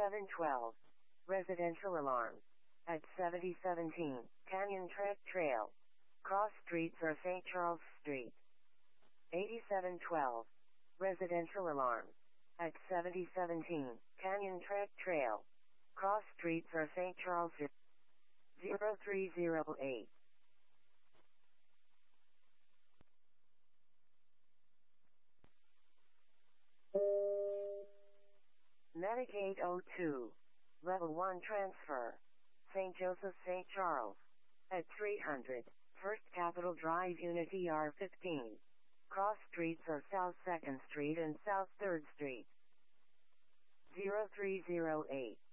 8712. Residential alarm. At 7017, Canyon Trek Trail. Cross streets are St. Charles Street. 8712. Residential alarm. At 7017, Canyon Trek Trail. Cross streets are St. Charles. 0308. Medicaid 02. Level 1 transfer. St. Joseph, St. Charles. At 300, First Capitol Drive, Unit ER15. Cross streets are South 2nd Street and South 3rd Street. 0308.